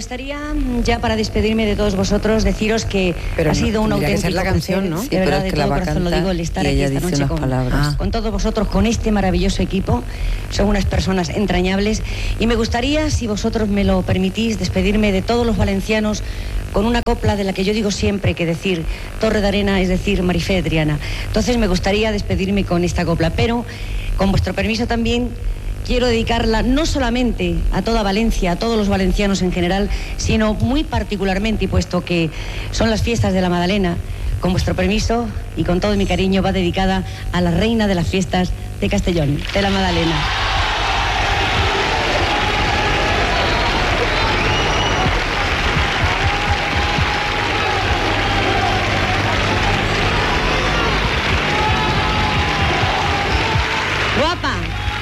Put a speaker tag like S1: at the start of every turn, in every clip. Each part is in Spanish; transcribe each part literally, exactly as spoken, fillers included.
S1: gustaría, ya para despedirme de todos vosotros, deciros que
S2: Pero
S1: ha sido un
S2: tendría que
S1: auténtico
S2: ser la canción,
S1: placer,
S2: ¿no?
S1: de
S2: Sí,
S1: verdad,
S3: pero es
S1: de
S3: que
S1: todo
S3: la va a
S1: corazón lo
S3: cantar
S1: digo, el estar
S3: y
S1: aquí
S3: ella
S1: esta
S3: dice
S1: noche
S3: unas
S1: con,
S3: palabras.
S1: con todos vosotros, con este maravilloso equipo. Son unas personas entrañables y me gustaría, si vosotros me lo permitís, despedirme de todos los valencianos con una copla de la que yo digo siempre que decir Torre de Arena es decir Marifé de Triana. Entonces me gustaría despedirme con esta copla, pero con vuestro permiso también quiero dedicarla no solamente a toda Valencia, a todos los valencianos en general, sino muy particularmente, y puesto que son las fiestas de la Madalena, con vuestro permiso y con todo mi cariño va dedicada a la reina de las fiestas de Castellón, de la Madalena. Guapa.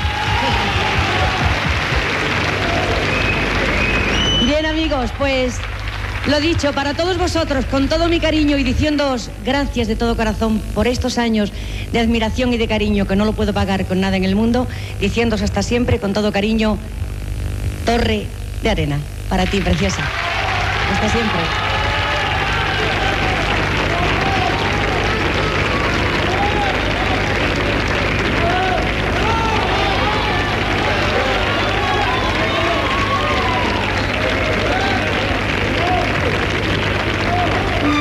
S1: Bien, amigos, pues lo dicho, para todos vosotros, con todo mi cariño y diciéndoos gracias de todo corazón por estos años de admiración y de cariño que no lo puedo pagar con nada en el mundo, diciéndoos hasta siempre, con todo cariño, Torre de Arena. Para ti, preciosa. Hasta siempre.